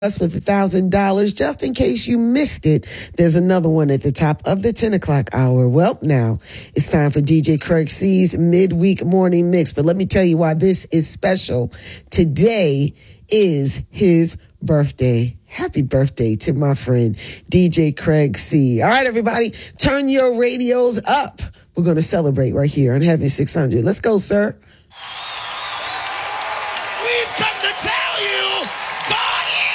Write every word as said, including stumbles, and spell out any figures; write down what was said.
us with a thousand dollars just in case you missed it. There's another one at the top of the ten o'clock hour. Well, now it's time for D J Craig C's midweek morning mix. But let me tell you why this is special. Today is his birthday. Happy birthday to my friend D J Craig C. All right, everybody, turn your radios up. We're going to celebrate right here on Heaven six hundred. Let's go, sir.